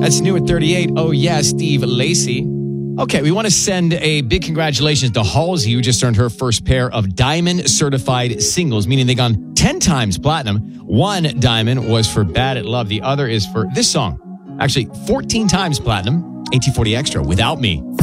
That's new at 38. Oh, yeah, Steve Lacy. Okay, we want to send a big congratulations to Halsey, who just earned her first pair of diamond certified singles, meaning they've gone 10 times platinum. One diamond was for Bad at Love. The other is for this song. Actually, 14 times platinum, 1840 Extra, Without Me.